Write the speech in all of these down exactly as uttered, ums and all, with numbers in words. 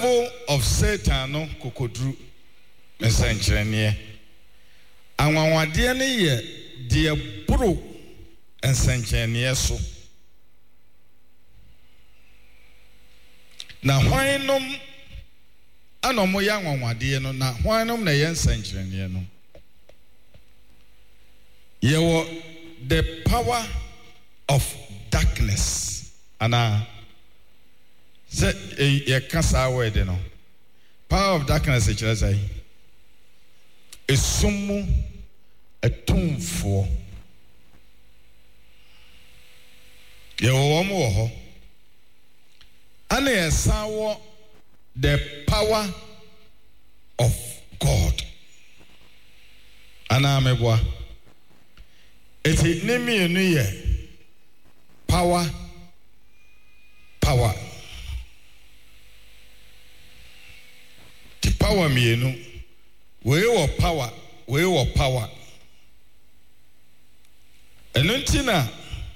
level of Satan no kokodru mesankyerene anwanwade ne ye de buru ensankyerene so na hwanom anomo ya anwanwade no na hwanom na ye ensankyerene no ye wo the power of darkness ana say ye kasa word no power of darkness e kire say esumu etumfo ye wo mo wo ho ana esawo the power of God ana meboa eti nemi enu ye power power the power mienu we wo power we wo power enuntina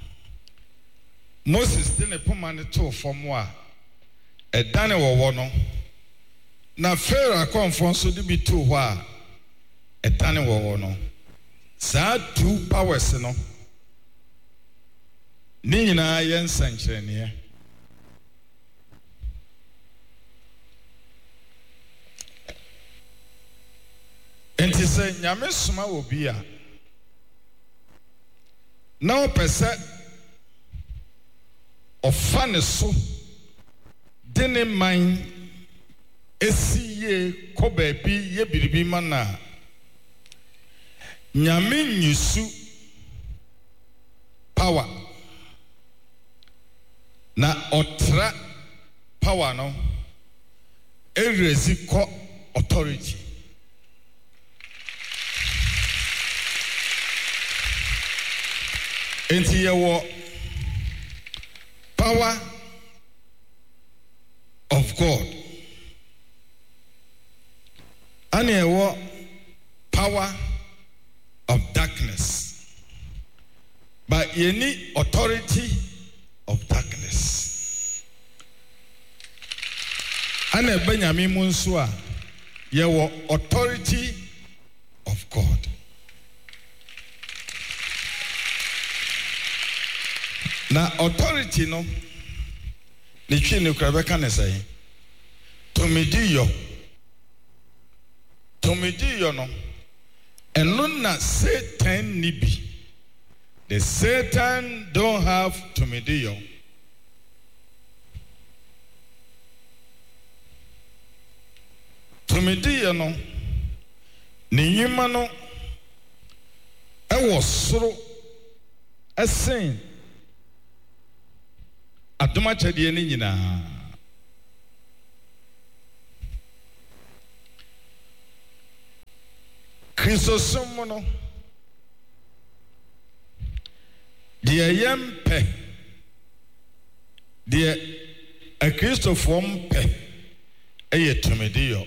Moses de ne poma ne to fom a edane wowo no na Pharaoh akonfo so de bi to ho a edane wowo no saa two powers no ni nyina ye nsankyerene enti se nyame soma obi a na opese ofa ne so de ne man esiye ko baabi ye biribi mana nyame nyusu power na otra power no erezi ko authority enti ye wo power of God and ye wo power of darkness but ye need authority of darkness and e Benjamin munso a ye wo authority of God na authority no le twi ne kura beka ne sai tomidiyo tomidiyo no eno na Satan ni bi the Satan don't have tomidiyo tomidiyo no ne nyima no e wo soro esen adoma chade ni nyina Kristosom no de yempe de a Kristofo mpe eye tomedio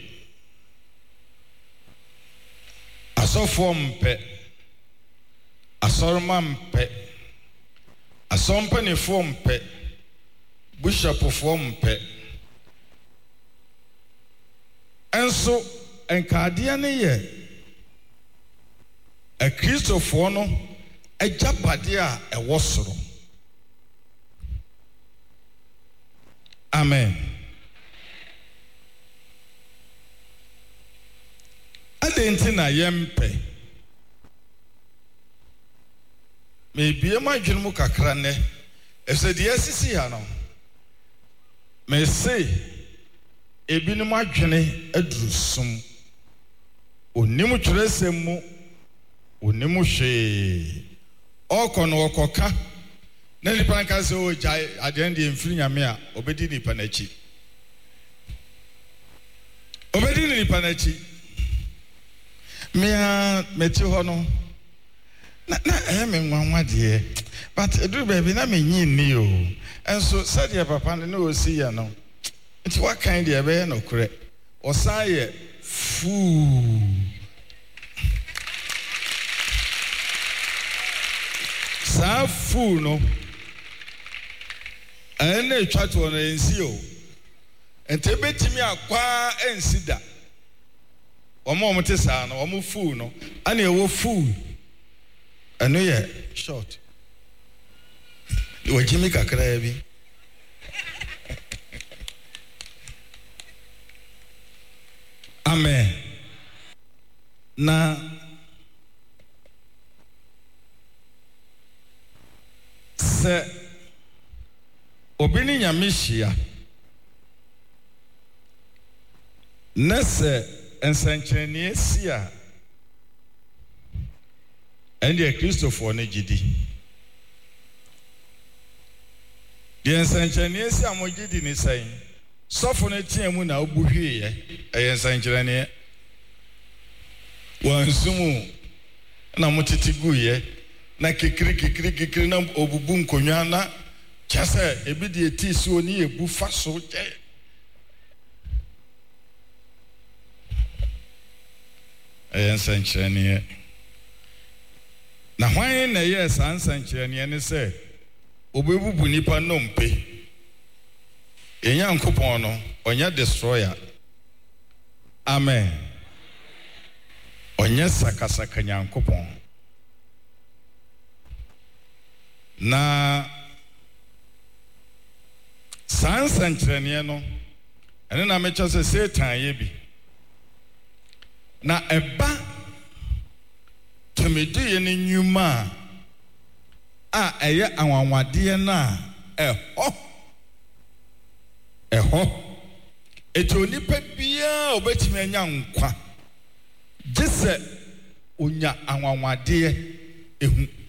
asofo mpe asorma mpe asompa ne fo mpe bishop fo mpe enso enkade ne ye a Christopher no ejapade a ewo soro amen adentina yempe me bie ma dwenu kakra ne ese de asisi ha no me say ebinu ma dwene adurusum onim twerɛsɛm mu onimu hwe okono okoka na nipa nka se o jai aden de mfiri nyame a obedi nipa na chi obedi nipa na chi mea meti ho no na na eh me nwanwa de but edu baby na me nyi ni o enso said ya papa ne o si ya no nti what kind de be no kure osaye fu sa fu no ene twa to na ensi o ente betimi akwa ensida omo omo te saa no omo fool no ana ewo fool eno ye short wo jimi kakra bi amen na se obini nyamehia na se ensankyerene si a ende Christopher ne gidi de ensankyerene si a mo gidi ne sai sofo ne tiamu na obuhwe ye eye ensankyerene wansumu na motiti guye na kekiri kekiri kekiri na obubu nkonwa na kyase ebi de eti si oni ebu faso je eye ensankyerene na hwan na ye ensankyerene ne se obebubu nipa nompe enya nkopon no onya destroyer amen onye sakasaka nyankopon na sansankyerene no ene na mecha se Satan ye bi na eba tumedi ye ne nyuma a eye anwanwade na eho eho etoni pa bia obetimi anya nkwa gese onya anwanwade ehu